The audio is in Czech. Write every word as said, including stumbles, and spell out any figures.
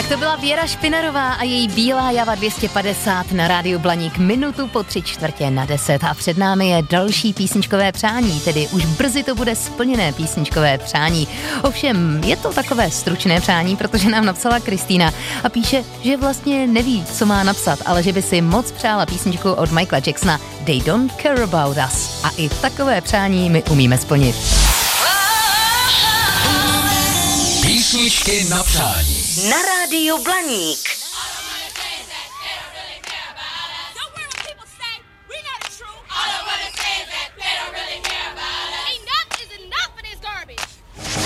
To byla Věra Špinarová a její Bílá java dvě stě padesát na rádiu Blaník minutu po tři čtvrtě na deset a před námi je další písničkové přání, tedy už brzy to bude splněné písničkové přání. Ovšem je to takové stručné přání, protože nám napsala Kristýna a píše, že vlastně neví, co má napsat, ale že by si moc přála písničku od Michaela Jacksona They Don't Care About Us a i takové přání my umíme splnit. Písničky na přání. Na rádiu Blaník.